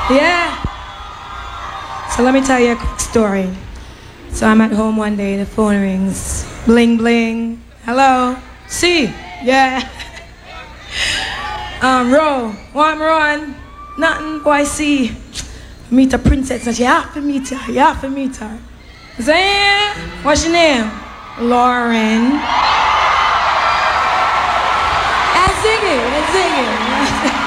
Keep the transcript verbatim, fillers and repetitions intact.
Yeah. So let me tell you a quick story. So I'm at home one day, the phone rings. Bling bling. Hello? See? Yeah. um, Ro, want me run? Nothing. Oh, I see. Meet a princess and she have to meet her. You have to meet her. Say, what's your name? Lauren. I sing it. I sing it.